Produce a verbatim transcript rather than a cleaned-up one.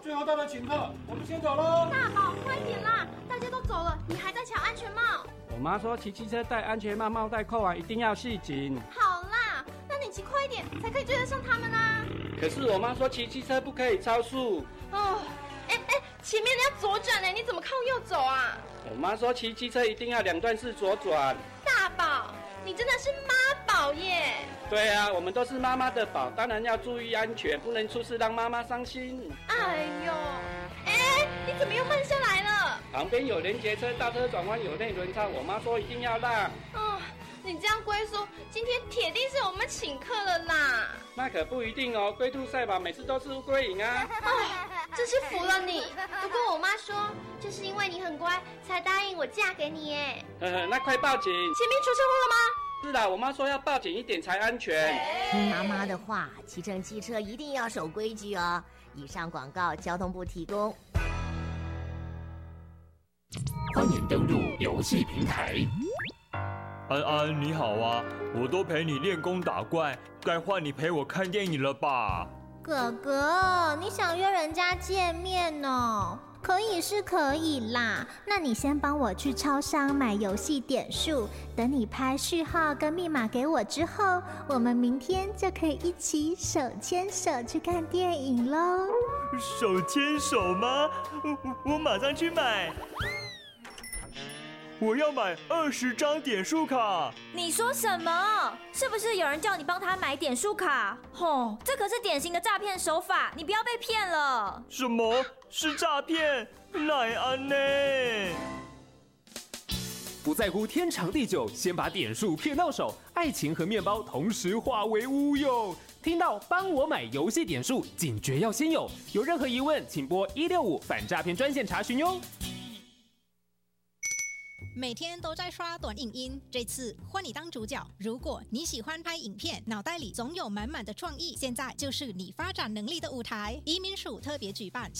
最后到了请客，我们先走喽。 大宝，快点啦！大家都走了，你还在抢安全帽。 我妈说骑机车戴安全帽，帽带扣完一定要系紧。 好啦，那你骑快一点，才可以追得上他们啊。 可是我妈说骑机车不可以超速。 哦，哎哎，前面你要左转呢，你怎么靠右走啊？ 我妈说骑机车一定要两段式左转。 大宝，你真的是妈宝耶！ 对啊，我们都是妈妈的宝，当然要注意安全，不能出事让妈妈伤心。 哎呦，哎，你怎么又慢下来了？ 旁边有连结车，大车转弯有内轮差，我妈说一定要让。 哦，你这样龟叔，今天铁定是我们请客了啦。 那可不一定哦，龟兔赛跑每次都是乌龟赢啊。 哎，真是服了你。不过我妈说，就是因为你很乖，才答应我嫁给你耶。 呵呵，那快报警！ 前面出车祸了吗？ 是啦，我妈说要报警一点才安全。 听妈妈的话，骑乘机车一定要守规矩哦。以上广告，交通部提供。 欢迎登入游戏平台。 安安你好啊，我都陪你练功打怪，该换你陪我看电影了吧？ 哥哥，你想约人家见面哦？可以是可以啦，那你先帮我去超商买游戏点数，等你拍序号跟密码给我之后，我们明天就可以一起手牵手去看电影咯。 手牵手吗？我我马上去买。我要买二十张点数卡。 你说什么？是不是有人叫你帮他买点数卡？吼，这可是典型的诈骗手法，你不要被骗了。 什么是诈骗？乃安呢？ 不在乎天长地久，先把点数骗到手，爱情和面包同时化为乌有。听到帮我买游戏点数，警觉要先有。有任何疑问，请拨一六五反诈骗专线查询哟。 每天都在刷短影音，这次换你当主角。如果你喜欢拍影片，脑袋里总有满满的创意，现在就是你发展能力的舞台。移民署特别举办